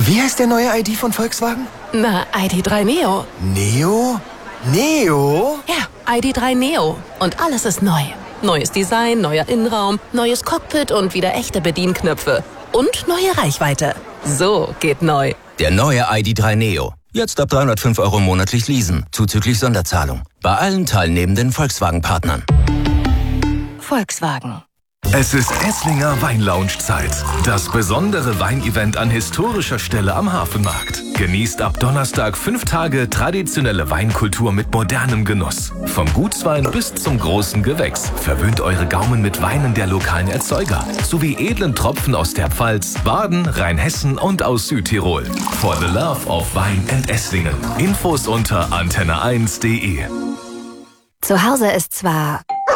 Wie heißt der neue ID von Volkswagen? Na, ID.3 Neo. Neo? Neo? Ja, ID.3 Neo. Und alles ist neu. Neues Design, neuer Innenraum, neues Cockpit und wieder echte Bedienknöpfe. Und neue Reichweite. So geht neu. Der neue ID.3 Neo. Jetzt ab 305 € monatlich leasen, zuzüglich Sonderzahlung. Bei allen teilnehmenden Volkswagen-Partnern. Volkswagen. Es ist Esslinger Weinlounge-Zeit. Das besondere Weinevent an historischer Stelle am Hafenmarkt. Genießt ab Donnerstag 5 Tage traditionelle Weinkultur mit modernem Genuss. Vom Gutswein bis zum großen Gewächs. Verwöhnt eure Gaumen mit Weinen der lokalen Erzeuger. Sowie edlen Tropfen aus der Pfalz, Baden, Rheinhessen und aus Südtirol. For the love of Wein and Esslingen. Infos unter antenne1.de. Zu Hause ist zwar...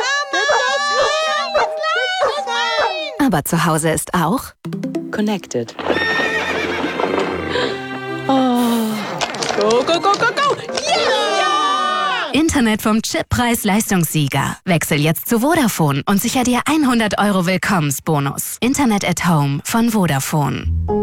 Aber zu Hause ist auch Connected. Oh. Go, go, go, go, go! Yeah! Internet vom Chip Preis-Leistungssieger. Wechsel jetzt zu Vodafone und sicher dir 100 € Willkommensbonus. Internet at Home von Vodafone.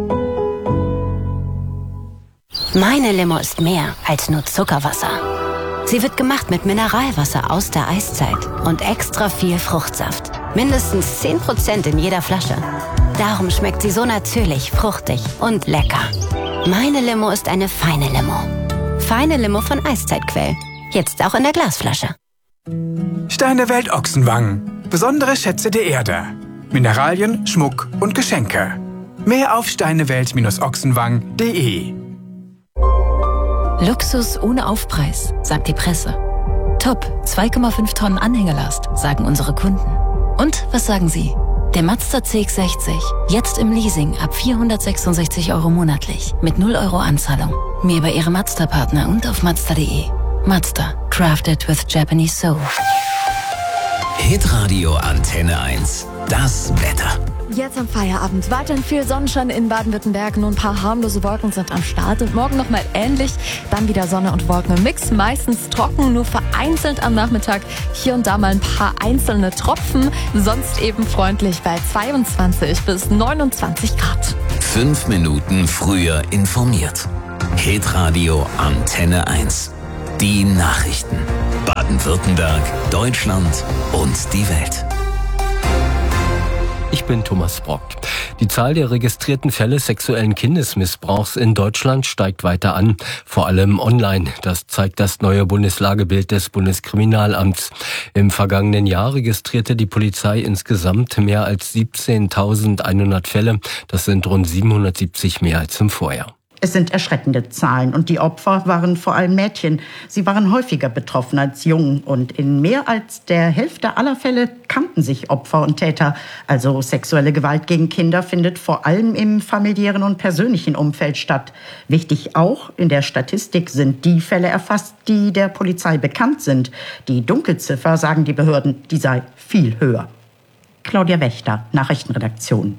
Meine Limo ist mehr als nur Zuckerwasser. Sie wird gemacht mit Mineralwasser aus der Eiszeit und extra viel Fruchtsaft. Mindestens 10% in jeder Flasche. Darum schmeckt sie so natürlich, fruchtig und lecker. Meine Limo ist eine feine Limo. Feine Limo von Eiszeitquell. Jetzt auch in der Glasflasche. Steinewelt Ochsenwangen. Besondere Schätze der Erde. Mineralien, Schmuck und Geschenke. Mehr auf steinewelt-ochsenwangen.de. Luxus ohne Aufpreis, sagt die Presse. Top, 2,5 Tonnen Anhängelast, sagen unsere Kunden. Und was sagen Sie? Der Mazda CX-60, jetzt im Leasing ab 466 € monatlich, mit 0 € Anzahlung. Mehr bei Ihrem Mazda-Partner und auf Mazda.de. Mazda, crafted with Japanese soul. Hitradio Antenne 1. Das Wetter. Jetzt am Feierabend. Weiterhin viel Sonnenschein in Baden-Württemberg. Nur ein paar harmlose Wolken sind am Start. Und morgen nochmal ähnlich. Dann wieder Sonne und Wolken im Mix. Meistens trocken, nur vereinzelt am Nachmittag. Hier und da mal ein paar einzelne Tropfen. Sonst eben freundlich bei 22 bis 29 Grad. 5 Minuten früher informiert. Hitradio Antenne 1. Die Nachrichten. Baden-Württemberg, Deutschland und die Welt. Ich bin Thomas Brock. Die Zahl der registrierten Fälle sexuellen Kindesmissbrauchs in Deutschland steigt weiter an, vor allem online. Das zeigt das neue Bundeslagebild des Bundeskriminalamts. Im vergangenen Jahr registrierte die Polizei insgesamt mehr als 17.100 Fälle. Das sind rund 770 mehr als im Vorjahr. Es sind erschreckende Zahlen und die Opfer waren vor allem Mädchen. Sie waren häufiger betroffen als Jungen und in mehr als der Hälfte aller Fälle kannten sich Opfer und Täter. Also sexuelle Gewalt gegen Kinder findet vor allem im familiären und persönlichen Umfeld statt. Wichtig auch, in der Statistik sind die Fälle erfasst, die der Polizei bekannt sind. Die Dunkelziffer, sagen die Behörden, die sei viel höher. Claudia Wächter, Nachrichtenredaktion.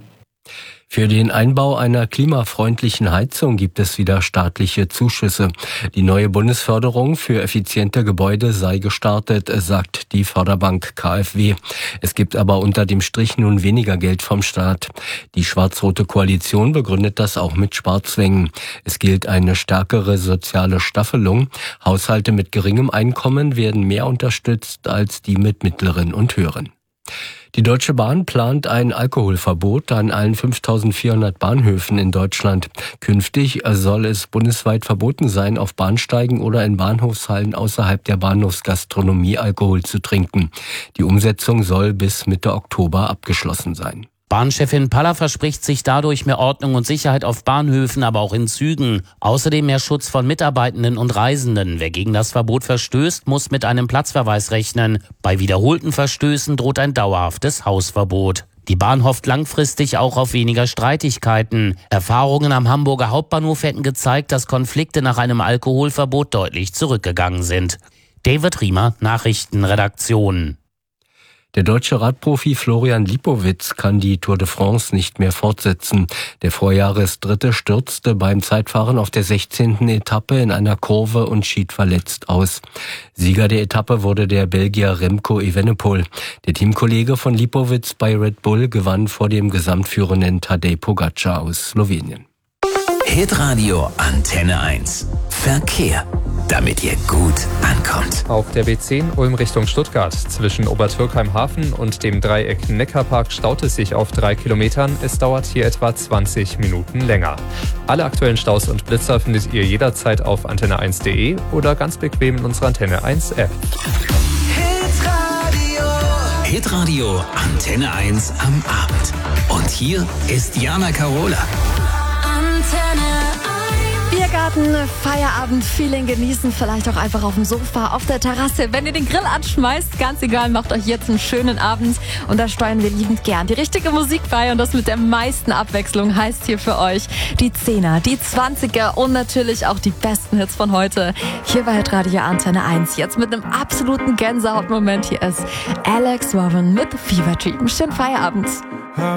Für den Einbau einer klimafreundlichen Heizung gibt es wieder staatliche Zuschüsse. Die neue Bundesförderung für effiziente Gebäude sei gestartet, sagt die Förderbank KfW. Es gibt aber unter dem Strich nun weniger Geld vom Staat. Die schwarz-rote Koalition begründet das auch mit Sparzwängen. Es gilt eine stärkere soziale Staffelung. Haushalte mit geringem Einkommen werden mehr unterstützt als die mit mittleren und höheren. Die Deutsche Bahn plant ein Alkoholverbot an allen 5.400 Bahnhöfen in Deutschland. Künftig soll es bundesweit verboten sein, auf Bahnsteigen oder in Bahnhofshallen außerhalb der Bahnhofsgastronomie Alkohol zu trinken. Die Umsetzung soll bis Mitte Oktober abgeschlossen sein. Bahnchefin Paller verspricht sich dadurch mehr Ordnung und Sicherheit auf Bahnhöfen, aber auch in Zügen. Außerdem mehr Schutz von Mitarbeitenden und Reisenden. Wer gegen das Verbot verstößt, muss mit einem Platzverweis rechnen. Bei wiederholten Verstößen droht ein dauerhaftes Hausverbot. Die Bahn hofft langfristig auch auf weniger Streitigkeiten. Erfahrungen am Hamburger Hauptbahnhof hätten gezeigt, dass Konflikte nach einem Alkoholverbot deutlich zurückgegangen sind. David Riemer, Nachrichtenredaktion. Der deutsche Radprofi Florian Lipowitz kann die Tour de France nicht mehr fortsetzen. Der Vorjahresdritte stürzte beim Zeitfahren auf der 16. Etappe in einer Kurve und schied verletzt aus. Sieger der Etappe wurde der Belgier Remco Evenepoel. Der Teamkollege von Lipowitz bei Red Bull gewann vor dem gesamtführenden Tadej Pogačar aus Slowenien. Hitradio Antenne 1. Verkehr, damit ihr gut ankommt. Auf der B10 Ulm Richtung Stuttgart. Zwischen Obertürkheim-Hafen und dem Dreieck Neckarpark staut es sich auf 3 Kilometern. Es dauert hier etwa 20 Minuten länger. Alle aktuellen Staus und Blitzer findet ihr jederzeit auf antenne1.de oder ganz bequem in unserer Antenne 1 App. Hitradio Antenne 1 am Abend. Und hier ist Jana Karola. Biergarten, Feierabend-Feeling genießen, vielleicht auch einfach auf dem Sofa, auf der Terrasse. Wenn ihr den Grill anschmeißt, ganz egal, macht euch jetzt einen schönen Abend und da steuern wir liebend gern. Die richtige Musik bei und das mit der meisten Abwechslung heißt hier für euch die 10er, die 20er und natürlich auch die besten Hits von heute. Hier bei Radio Antenne 1, jetzt mit einem absoluten Gänsehautmoment. Hier ist Alex Warren mit Fever Dream. Schönen Feierabend.